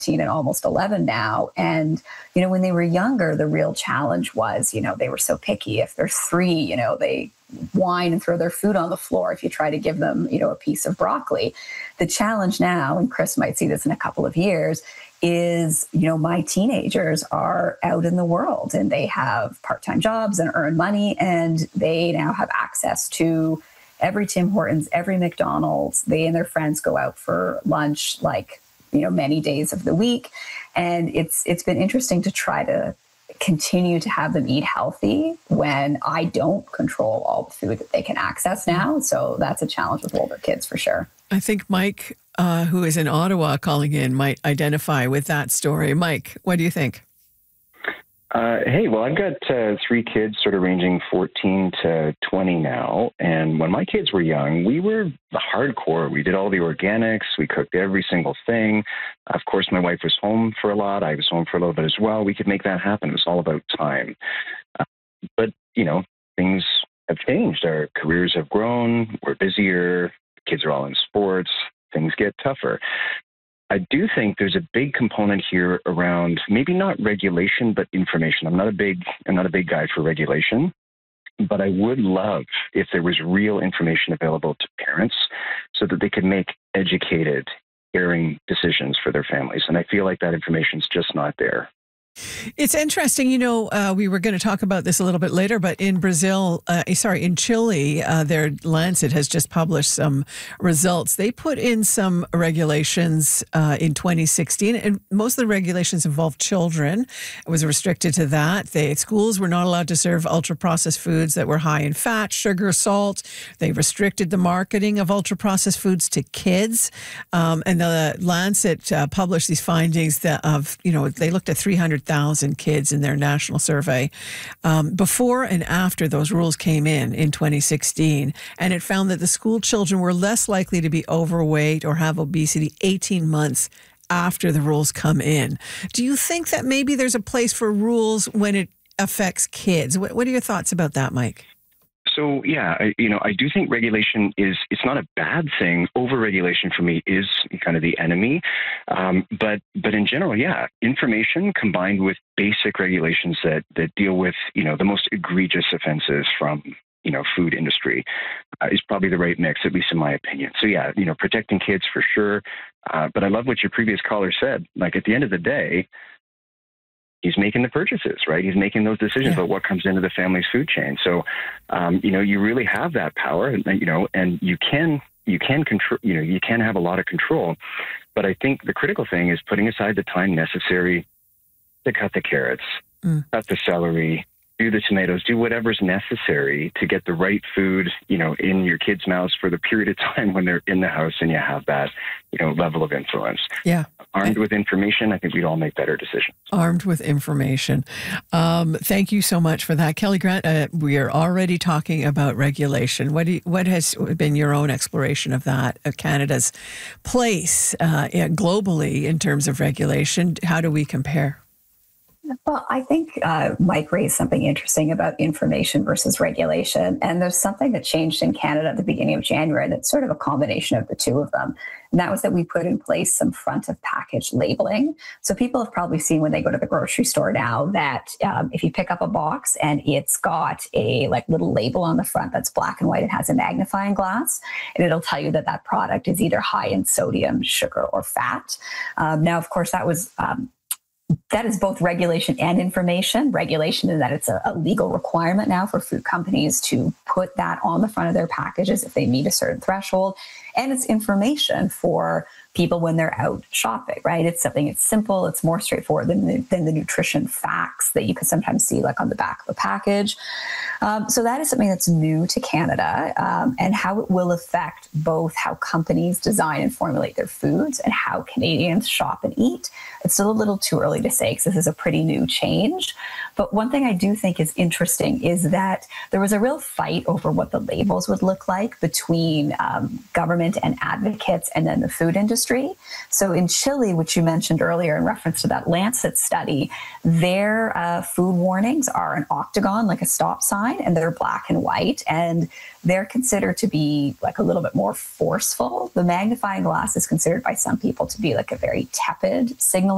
and almost 11 now. And, when they were younger, the real challenge was, they were so picky. If they're 3, they whine and throw their food on the floor if you try to give them, a piece of broccoli. The challenge now, and Chris might see this in a couple of years, is, my teenagers are out in the world and they have part-time jobs and earn money, and they now have access to every Tim Hortons, every McDonald's. They and their friends go out for lunch, many days of the week. And it's been interesting to try to continue to have them eat healthy when I don't control all the food that they can access now. So that's a challenge with older kids for sure. I think Mike, who is in Ottawa calling in, might identify with that story. Mike, what do you think? Hey, well, I've got 3 kids sort of ranging 14 to 20 now. And when my kids were young, we were hardcore. We did all the organics. We cooked every single thing. Of course, my wife was home for a lot. I was home for a little bit as well. We could make that happen. It was all about time. But, things have changed. Our careers have grown. We're busier. Kids are all in sports. Things get tougher. I do think there's a big component here around maybe not regulation, but information. I'm not a big guy for regulation, but I would love if there was real information available to parents so that they could make educated, caring decisions for their families. And I feel like that information is just not there. It's interesting, we were going to talk about this a little bit later, but in in Chile, their Lancet has just published some results. They put in some regulations in 2016, and most of the regulations involved children. It was restricted to that. Schools were not allowed to serve ultra-processed foods that were high in fat, sugar, salt. They restricted the marketing of ultra-processed foods to kids. And the Lancet published these findings they looked at 300,000 kids in their national survey before and after those rules came in 2016. And it found that the school children were less likely to be overweight or have obesity 18 months after the rules come in. Do you think that maybe there's a place for rules when it affects kids? What are your thoughts about that, Mike? So, yeah, I do think regulation it's not a bad thing. Over-regulation for me is kind of the enemy. But in general, yeah, information combined with basic regulations that deal with, the most egregious offenses from, food industry is probably the right mix, at least in my opinion. So, yeah, protecting kids for sure. But I love what your previous caller said. Like, at the end of the day, he's making the purchases, right? He's making those decisions about what comes into the family's food chain. So, you really have that power, and you can control, you can have a lot of control. But I think the critical thing is putting aside the time necessary to cut the carrots, cut the celery, do the tomatoes, do whatever's necessary to get the right food, in your kids' mouths for the period of time when they're in the house and you have that, level of influence. Yeah. Armed with information, I think we'd all make better decisions. Armed with information. Thank you so much for that. Kelly Grant, we are already talking about regulation. What has been your own exploration of that, of Canada's place globally in terms of regulation? How do we compare? Well, I think Mike raised something interesting about information versus regulation. And there's something that changed in Canada at the beginning of January that's sort of a combination of the two of them. And that was that we put in place some front of package labeling. So people have probably seen when they go to the grocery store now that if you pick up a box and it's got a little label on the front that's black and white, it has a magnifying glass, and it'll tell you that that product is either high in sodium, sugar, or fat. Now, of course, that is both regulation and information. Regulation in that it's a legal requirement now for food companies to put that on the front of their packages if they meet a certain threshold. And it's information for people when they're out shopping, right? It's simple, it's more straightforward than the nutrition facts that you could sometimes see on the back of a package. So that is something that's new to Canada, and how it will affect both how companies design and formulate their foods and how Canadians shop and eat. It's still a little too early to say because this is a pretty new change. But one thing I do think is interesting is that there was a real fight over what the labels would look like between government and advocates and then the food industry. So in Chile, which you mentioned earlier in reference to that Lancet study, their food warnings are an octagon, like a stop sign, and they're black and white, and they're considered to be a little bit more forceful. The magnifying glass is considered by some people to be a very tepid signal